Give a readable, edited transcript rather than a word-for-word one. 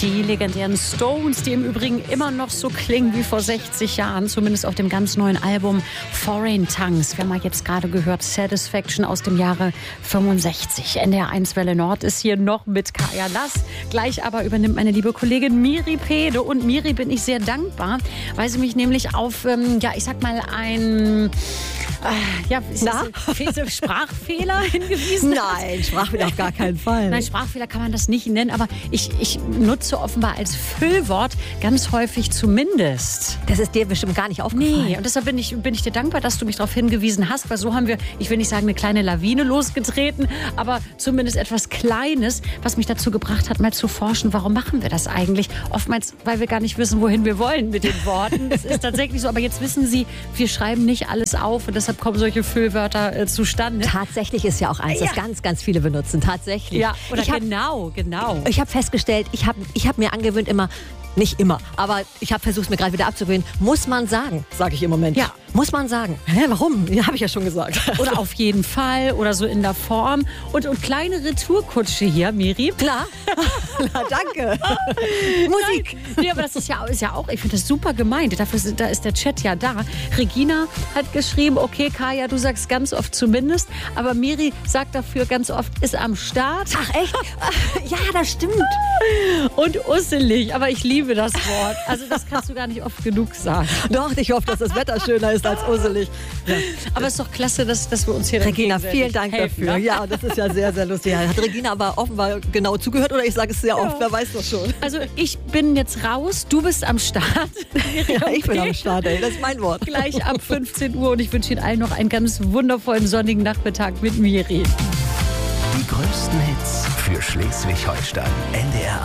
Die legendären Stones, die im Übrigen immer noch so klingen wie vor 60 Jahren, zumindest auf dem ganz neuen Album Foreign Tongues. Wir haben ja jetzt gerade gehört, Satisfaction aus dem Jahre 65. NDR 1 Welle Nord ist hier noch mit Kaya Lass. Gleich aber übernimmt meine liebe Kollegin Miri Pede. Und Miri bin ich sehr dankbar, weil sie mich nämlich auf, ich sag mal, ein Sprachfehler hingewiesen hat. Nein, Sprachfehler auf gar keinen Fall. Nein, Sprachfehler kann man das nicht nennen, aber ich nutze offenbar als Füllwort ganz häufig zumindest. Das ist dir bestimmt gar nicht aufgefallen. Nee, und deshalb bin ich dir dankbar, dass du mich darauf hingewiesen hast, weil so haben wir, ich will nicht sagen, eine kleine Lawine losgetreten, aber zumindest etwas Kleines, was mich dazu gebracht hat, mal zu forschen, warum machen wir das eigentlich? Oftmals, weil wir gar nicht wissen, wohin wir wollen mit den Worten. Das ist tatsächlich so, aber jetzt wissen Sie, wir schreiben nicht alles auf und deshalb kommen solche Füllwörter zustande. Tatsächlich ist ja auch eins, das ganz, ganz viele benutzen. Tatsächlich. Ja, oder genau. Ich habe festgestellt, ich hab mir angewöhnt immer, nicht immer, aber ich habe versucht, mir gerade wieder abzugewöhnen, muss man sagen, sage ich im Moment. Ja. Muss man sagen. Hä, warum? Ja, habe ich ja schon gesagt. Oder auf jeden Fall oder so in der Form. Und kleine Retourkutsche hier, Miri. Klar. Na, danke. Musik. Nee, aber das ist ja auch, ich finde das super gemeint. Da ist der Chat ja da. Regina hat geschrieben, okay, Kaya, du sagst ganz oft zumindest, aber Miri sagt dafür ganz oft, ist am Start. Ach, echt? Ja, das stimmt. Und usselig, aber ich liebe das Wort. Also das kannst du gar nicht oft genug sagen. Doch, ich hoffe, dass das Wetter schöner ist als usselig. Ja. Aber es ist doch klasse, dass wir uns hier Regina, vielen Dank helfen, dafür. Ne? Ja, das ist ja sehr, sehr lustig. Hat Regina aber offenbar genau zugehört oder ich sage es sehr oft, wer weiß das schon. Also ich bin jetzt raus, du bist am Start. Ja, ich bin am Start, ey. Das ist mein Wort. Gleich ab 15 Uhr und ich wünsche Ihnen allen noch einen ganz wundervollen sonnigen Nachmittag mit Miri. Die größten Hits für Schleswig-Holstein. NDR